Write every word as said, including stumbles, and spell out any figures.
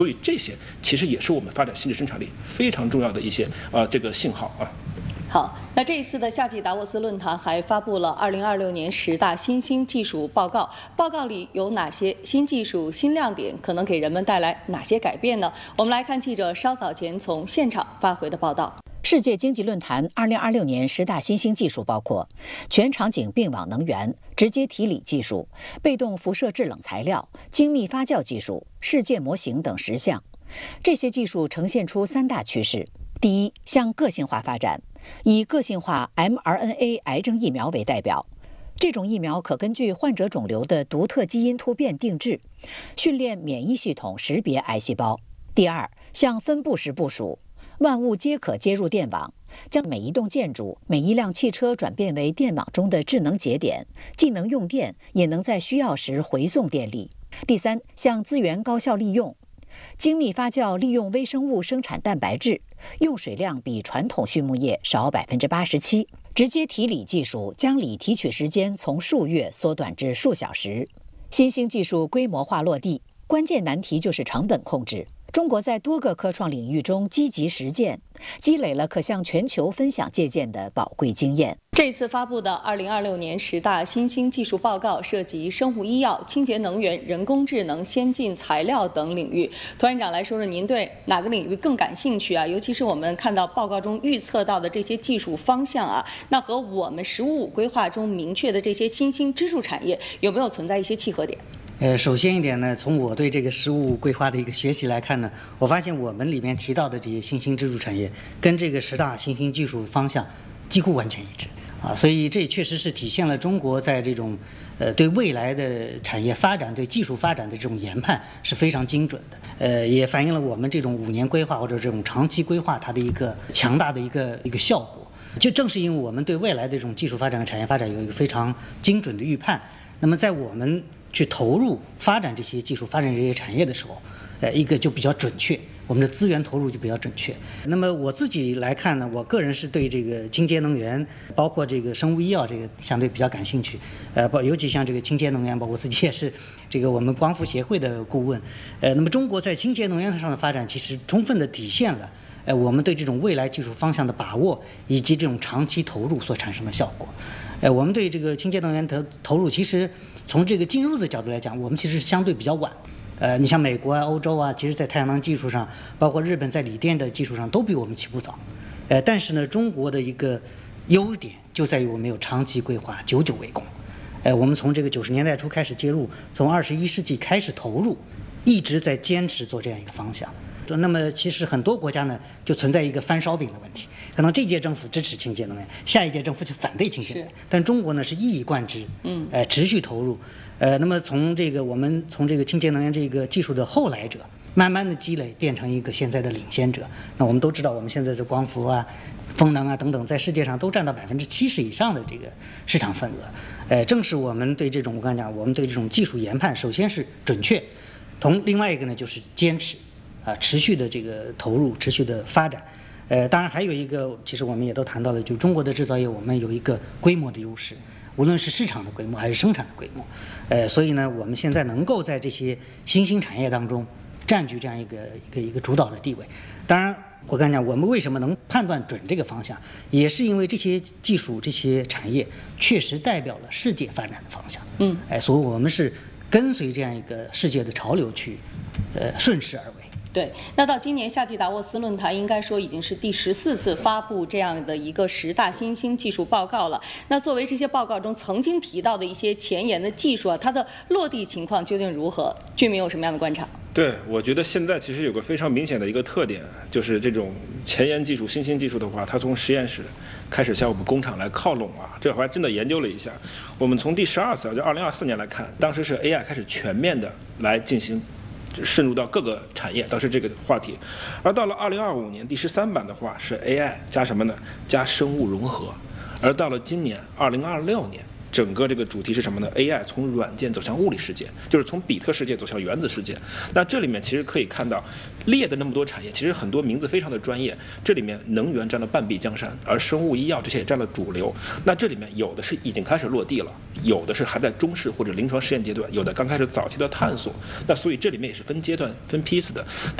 所以这些其实也是我们发展新质生产力非常重要的一些啊、呃、这个信号啊。 好，那这一次的夏季达沃斯论坛还发布了二零二六年十大新兴技术报告，报告里有哪些新技术、新亮点，可能给人们带来哪些改变呢？我们来看记者稍早前从现场发回的报道。 世界经济论坛二零二六年十大新兴技术包括全场景并网能源、直接提锂技术、被动辐射制冷材料、精密发酵技术、世界模型等十项。这些技术呈现出三大趋势：第一，向个性化发展，以个性化 mRNA 癌症疫苗为代表。这种疫苗可根据患者肿瘤的独特基因突变定制，训练免疫系统识别癌细胞。第二，向分布式部署。万物皆可接入电网，将每一栋建筑、每一辆汽车转变为电网中的智能节点，既能用电，也能在需要时回送电力。第三，向资源高效利用，精密发酵利用微生物生产蛋白质，用水量比传统畜牧业少百分之八十七。直接提锂技术将锂提取时间从数月缩短至数小时。新兴技术规模化落地，关键难题就是成本控制。中国在多个科创领域中积极实践，积累了可向全球分享借鉴的宝贵经验。 这次发布的二零二六年十大新兴技术报告涉及生物医药、清洁能源、人工智能、先进材料等领域。涂院长来说说，您对哪个领域更感兴趣啊？尤其是我们看到报告中预测到的这些技术方向啊，那和我们“十五五”规划中明确的这些新兴支柱产业有没有存在一些契合点？ 呃，首先一点呢，从我对这个“十五五”规划的一个学习来看呢，我发现我们里面提到的这些新兴支柱产业，跟这个十大新兴技术方向几乎完全一致啊，所以这确实是体现了中国在这种呃对未来的产业发展、对技术发展的这种研判是非常精准的，呃，也反映了我们这种五年规划或者这种长期规划它的一个强大的一个一个效果。就正是因为我们对未来的这种技术发展和产业发展有一个非常精准的预判，那么在我们去投入发展这些技术、发展这些产业的时候，呃，一个就比较准确，我们的资源投入就比较准确。那么我自己来看呢，我个人是对这个清洁能源，包括这个生物医药这个相对比较感兴趣。呃，包尤其像这个清洁能源，包括我自己也是这个我们光伏协会的顾问。呃，那么中国在清洁能源上的发展，其实充分的体现了呃我们对这种未来技术方向的把握，以及这种长期投入所产生的效果。呃，我们对这个清洁能源投投入，其实从这个进入的角度来讲，我们其实相对比较晚。呃，你像美国啊、欧洲啊，其实在太阳能技术上，包括日本在锂电的技术上，都比我们起步早。呃，但是呢，中国的一个优点就在于我们有长期规划，久久为功。呃，我们从这个九十年代初开始介入，从二十一世纪开始投入，一直在坚持做这样一个方向。那么其实很多国家呢，就存在一个翻烧饼的问题，可能这届政府支持清洁能源，下一届政府就反对清洁能源，但中国呢是一以贯之，嗯，呃，持续投入，呃，那么从这个我们从这个清洁能源这个技术的后来者，慢慢的积累变成一个现在的领先者。那我们都知道，我们现在的光伏啊、风能啊等等，在世界上都占到百分之七十以上的这个市场份额。呃，正是我们对这种我刚才讲，我们对这种技术研判，首先是准确，同另外一个呢就是坚持。啊，持续的这个投入，持续的发展，呃，当然还有一个，其实我们也都谈到了，就中国的制造业，我们有一个规模的优势，无论是市场的规模还是生产的规模，呃，所以呢，我们现在能够在这些新兴产业当中占据这样一个一个一个主导的地位。当然，我刚才讲，我们为什么能判断准这个方向，也是因为这些技术、这些产业确实代表了世界发展的方向。嗯，哎，所以我们是跟随这样一个世界的潮流去，呃，顺势而为。 对，那到今年夏季达沃斯论坛，应该说已经是第十四次发布这样的一个十大新兴技术报告了。那作为这些报告中曾经提到的一些前沿的技术啊，它的落地情况究竟如何？俊明有什么样的观察？ 对，我觉得现在其实有个非常明显的一个特点，就是这种前沿技术、新兴技术的话，它从实验室开始向我们工厂来靠拢啊。这我还真的研究了一下，我们从第十二次，就二零二四年来看，当时是 A I 开始全面的来进行渗入到各个产业，当时这个话题。而到了二零二五年第十三版的话，是 A I 加什么呢？加生物融合。而到了今年二零二六年， 整个这个主题是什么呢 ？A I 从软件走向物理世界，就是从比特世界走向原子世界。那这里面其实可以看到，列的那么多产业，其实很多名字非常的专业。这里面能源占了半壁江山，而生物医药这些也占了主流。那这里面有的是已经开始落地了，有的是还在中试或者临床试验阶段，有的刚开始早期的探索。那所以这里面也是分阶段、分批次的。